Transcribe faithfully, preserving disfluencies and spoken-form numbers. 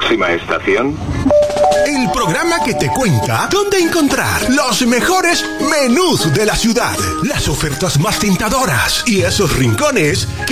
próxima estación? El programa que te cuenta dónde encontrar los mejores menús de la ciudad, las ofertas más tentadoras y esos rincones que